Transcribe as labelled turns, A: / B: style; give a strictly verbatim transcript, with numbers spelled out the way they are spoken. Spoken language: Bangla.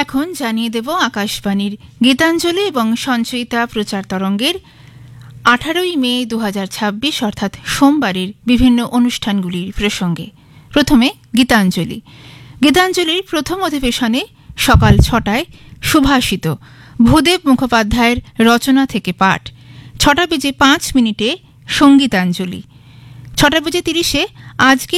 A: এখন জানিয়ে দেব আকাশবাণীর গীতাঞ্জলি এবং সঞ্চয়িতা প্রচার তরঙ্গের আঠারোই মে দু হাজার ছাব্বিশ অর্থাৎ সোমবারের বিভিন্ন অনুষ্ঠানগুলির প্রসঙ্গে। প্রথমে গীতাঞ্জলি। গীতাঞ্জলির প্রথম অধিবেশনে সকাল ছটায় সুভাষিত ভূদেব মুখোপাধ্যায়ের রচনা থেকে পাঠ, ছটা বেজে পাঁচ মিনিটে সঙ্গীতাঞ্জলি, ছটা বেজে তিরিশে আজকে